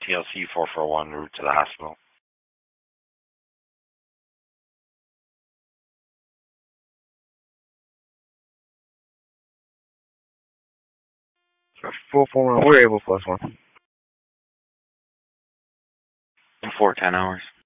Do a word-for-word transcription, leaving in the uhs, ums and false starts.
T L C four four one, route to the hospital. four four one, we're able plus one. four ten hours.